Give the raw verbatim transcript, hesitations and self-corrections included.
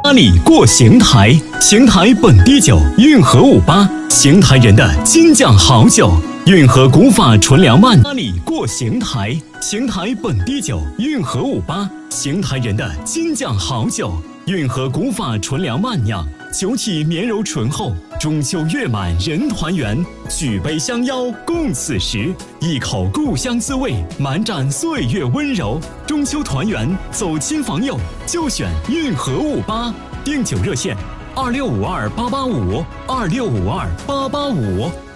八里过邢台，邢台本地酒运河五八，邢台人的金酱好酒，运河古法纯粮慢。八里过邢台，邢台本地酒运河五八，邢台人的金酱好酒，运河古法纯粮慢酿，酒体绵柔醇厚。中秋月满人团圆，举杯相邀共此时，一口故乡滋味，满盏岁月温柔。中秋团圆，走亲访友，就选运河五八。订酒热线：二六五二八八五，二六五二八八五。